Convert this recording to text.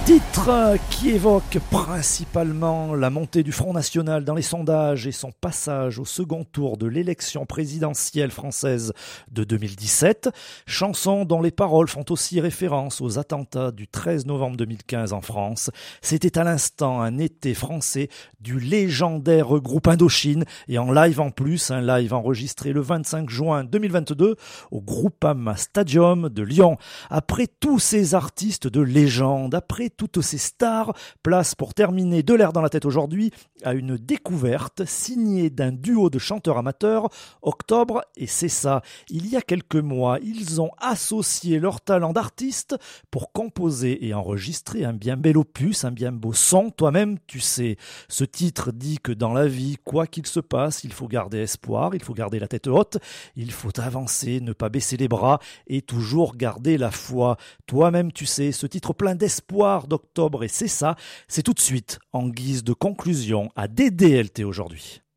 Titre qui évoque principalement la montée du Front National dans les sondages et son passage au second tour de l'élection présidentielle française de 2017. Chanson dont les paroles font aussi référence aux attentats du 13 novembre 2015 en France. C'était à l'instant un été français du légendaire groupe Indochine et en live en plus, un live enregistré le 25 juin 2022 au Groupama Stadium de Lyon. Après tous ces artistes de légende, après toutes ces stars, place pour terminer de l'air dans la tête aujourd'hui à une découverte signée d'un duo de chanteurs amateurs, Octobre et C'est ça. Il y a quelques mois, ils ont associé leur talent d'artistes pour composer et enregistrer un bien bel opus, un bien beau son. Toi-même, tu sais, ce titre dit que dans la vie, quoi qu'il se passe, il faut garder espoir, il faut garder la tête haute, il faut avancer, ne pas baisser les bras et toujours garder la foi. Toi-même, tu sais, ce titre plein d'espoir d'Octobre et C'est ça, c'est tout de suite en guise de conclusion à DDLT aujourd'hui.